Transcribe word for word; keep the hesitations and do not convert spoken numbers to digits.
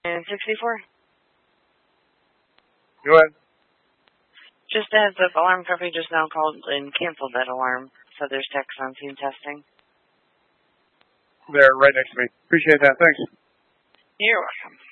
sixty-four. Go ahead. Just a heads up, alarm company just now called and canceled that alarm, so there's techs on scene testing. They're right next to me. Appreciate that. Thanks. You're welcome.